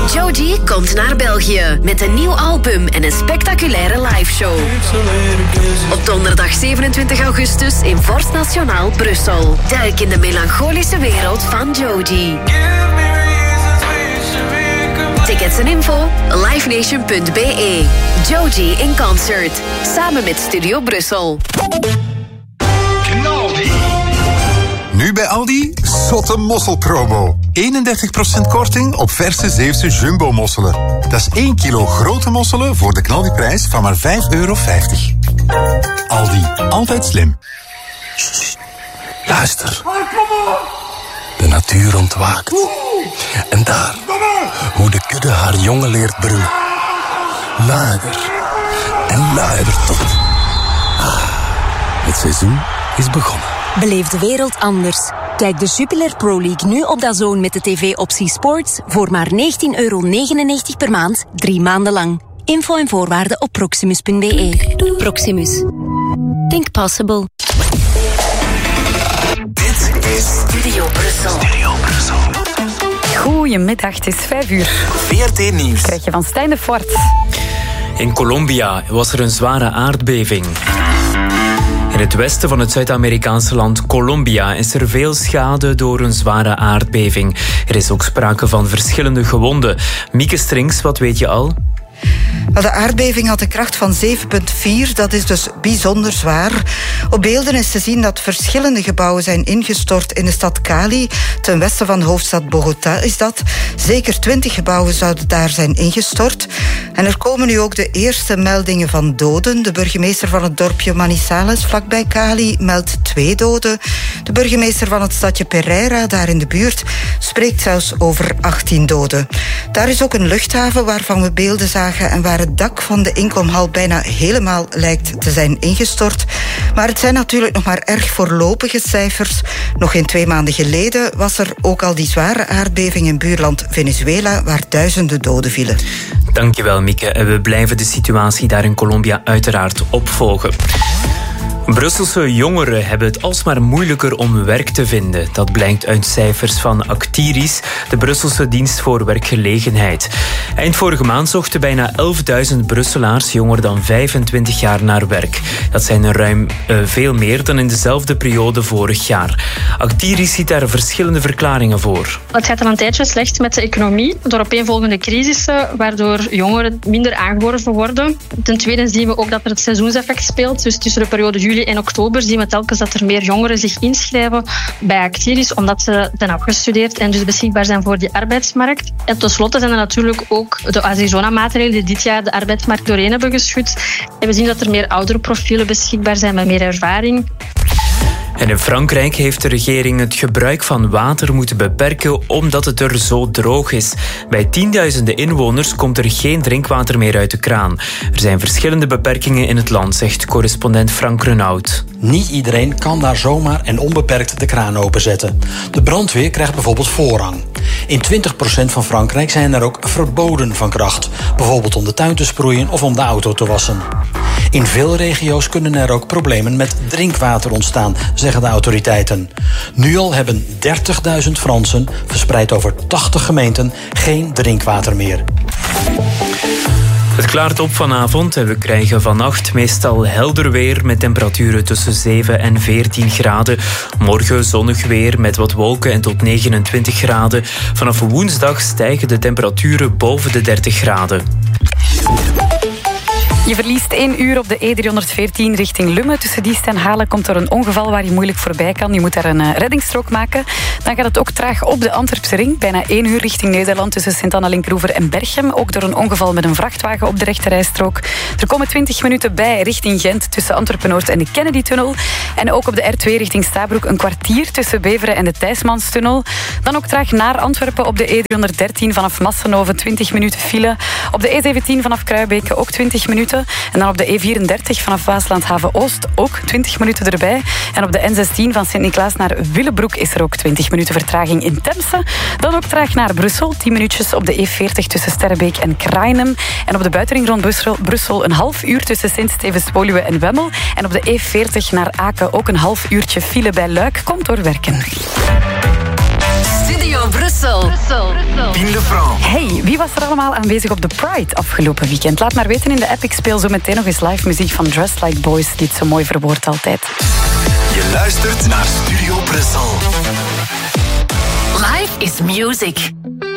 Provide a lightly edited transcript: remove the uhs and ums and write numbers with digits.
Joji komt naar België met een nieuw album en een spectaculaire liveshow. Op donderdag 27 augustus in Forst Nationaal Brussel. Duik in de melancholische wereld van Joji. Tickets en info livenation.be. Joji in concert. Samen met Studio Brussel. Nu bij Aldi, zotte mosselpromo. 31% korting op verse Zeeuwse jumbo-mosselen. Dat is 1 kilo grote mosselen voor de knaldiprijs van maar €5,50. Aldi, altijd slim. Shh, luister. De natuur ontwaakt. En daar, hoe de kudde haar jongen leert brullen. Luider en luider tot. Het seizoen is begonnen. Beleef de wereld anders. Kijk de Jupiler Pro League nu op DAZN met de tv-optie Sports voor maar €19,99 per maand, 3 maanden lang. Info en voorwaarden op proximus.be. Proximus. Think possible. Dit is Studio Brussel. Goedemiddag, het is 5:00. VRT Nieuws. Krijg je van Stijn de Voort. In Colombia was er een zware aardbeving. In het westen van het Zuid-Amerikaanse land Colombia is er veel schade door een zware aardbeving. Er is ook sprake van verschillende gewonden. Mieke Strings, wat weet je al? De aardbeving had een kracht van 7,4. Dat is dus bijzonder zwaar. Op beelden is te zien dat verschillende gebouwen zijn ingestort in de stad Cali. Ten westen van de hoofdstad Bogota is dat. Zeker 20 gebouwen zouden daar zijn ingestort. En er komen nu ook de eerste meldingen van doden. De burgemeester van het dorpje Manizales, vlakbij Cali, meldt 2 doden. De burgemeester van het stadje Pereira, daar in de buurt, spreekt zelfs over 18 doden. Daar is ook een luchthaven waarvan we beelden zagen en waar het dak van de inkomhal bijna helemaal lijkt te zijn ingestort. Maar het zijn natuurlijk nog maar erg voorlopige cijfers. Nog geen 2 maanden geleden was er ook al die zware aardbeving in buurland Venezuela, waar duizenden doden vielen. Dankjewel, Mieke. En we blijven de situatie daar in Colombia uiteraard opvolgen. Brusselse jongeren hebben het alsmaar moeilijker om werk te vinden. Dat blijkt uit cijfers van Actiris, de Brusselse dienst voor werkgelegenheid. Eind vorige maand zochten bijna 11.000 Brusselaars jonger dan 25 jaar naar werk. Dat zijn er ruim veel meer dan in dezelfde periode vorig jaar. Actiris ziet daar verschillende verklaringen voor. Het gaat al een tijdje slecht met de economie, door opeenvolgende crisissen, waardoor jongeren minder aangeworven worden. Ten tweede zien we ook dat er het seizoenseffect speelt. Dus tussen de periode juli en oktober zien we telkens dat er meer jongeren zich inschrijven bij Actiris, omdat ze zijn afgestudeerd en dus beschikbaar zijn voor die arbeidsmarkt. En tenslotte zijn er natuurlijk ook de Arizona-maatregelen die dit jaar de arbeidsmarkt doorheen hebben geschud. En we zien dat er meer oudere profielen beschikbaar zijn met meer ervaring. En in Frankrijk heeft de regering het gebruik van water moeten beperken omdat het er zo droog is. Bij tienduizenden inwoners komt er geen drinkwater meer uit de kraan. Er zijn verschillende beperkingen in het land, zegt correspondent Frank Renaud. Niet iedereen kan daar zomaar en onbeperkt de kraan openzetten. De brandweer krijgt bijvoorbeeld voorrang. In 20% van Frankrijk zijn er ook verboden van kracht. Bijvoorbeeld om de tuin te sproeien of om de auto te wassen. In veel regio's kunnen er ook problemen met drinkwater ontstaan, zeggen de autoriteiten. Nu al hebben 30.000 Fransen, verspreid over 80 gemeenten, geen drinkwater meer. Het klaart op vanavond en we krijgen vannacht meestal helder weer met temperaturen tussen 7 en 14 graden. Morgen zonnig weer met wat wolken en tot 29 graden. Vanaf woensdag stijgen de temperaturen boven de 30 graden. Je verliest 1 uur op de E314 richting Lummen. Tussen Diest en Halen komt er een ongeval waar je moeilijk voorbij kan. Je moet daar een reddingsstrook maken. Dan gaat het ook traag op de Antwerpse ring. Bijna 1 uur richting Nederland tussen Sint-Anna-Linkroever en Berchem. Ook door een ongeval met een vrachtwagen op de rechterrijstrook. Er komen 20 minuten bij richting Gent tussen Antwerpen-Noord en de Kennedy-tunnel. En ook op de R2 richting Stabroek een kwartier tussen Beveren en de Thijsmanstunnel. Dan ook traag naar Antwerpen op de E313 vanaf Massenhoven 20 minuten file. Op de E17 vanaf Kruibeke ook 20 minuten. En dan op de E34 vanaf Waasland-Haven-Oost ook 20 minuten erbij. En op de N16 van Sint-Niklaas naar Willebroek is er ook 20 minuten vertraging in Temse. Dan ook traag naar Brussel, 10 minuutjes op de E40 tussen Sterrebeek en Krainem. En op de buitenring rond Brussel een half uur tussen Sint-Stevens-Woluwe en Wemmel. En op de E40 naar Aken ook een half uurtje file bij Luik. Komt door werken. Studio Brussel. Pien Lefranc. Hey, wie was er allemaal aanwezig op de Pride afgelopen weekend? Laat maar weten in de app. Ik speel zo meteen nog eens live muziek van Dressed Like Boys, die het zo mooi verwoordt altijd. Je luistert naar Studio Brussel. Life is music.